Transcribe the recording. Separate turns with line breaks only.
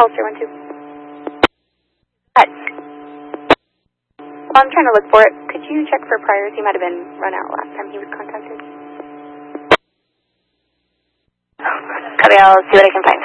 Hollister 1-2. Hi. Well, I'm trying to look for it. Could you check for priors? He might have been run out last time he was contacted.
Copy, I'll see what I can find.